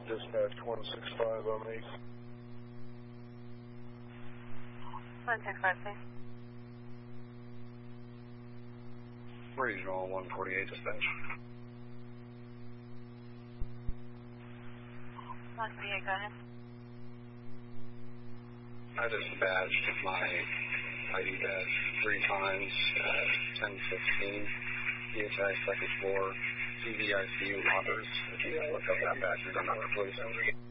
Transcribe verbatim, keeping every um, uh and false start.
dispatch one six five on me. one six five, please. Regional one forty-eight dispatch. one forty-eight, go ahead. I dispatched my I D badge three times at ten fifteen. D H I second floor, C V I C U lockers. If you look up that badge, you're going to know it, please.